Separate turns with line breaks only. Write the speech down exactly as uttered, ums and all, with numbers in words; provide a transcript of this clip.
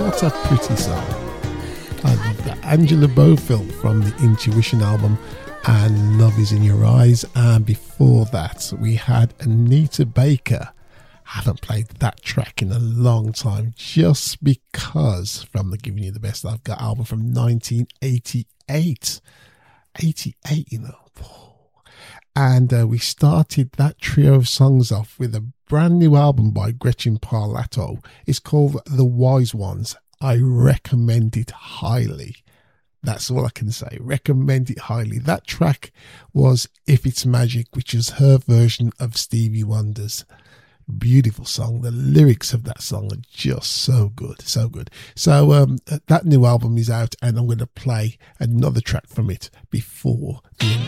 What a pretty song. I love that. Angela Bofill from the Intuition album and Love Is In Your Eyes. And before that, we had Anita Baker. I haven't played that track in a long time just because from the Giving You the Best I've Got album from nineteen eighty-eight. eighty-eight, you know. And uh, we started that trio of songs off with a brand new album by Gretchen Parlato. It's called The Wise Ones. I recommend it highly. That's all I can say. Recommend it highly. That track was If It's Magic, which is her version of Stevie Wonder's. Beautiful song. The lyrics of that song are just so good, so good. So um, that new album is out, and I'm going to play another track from it before the end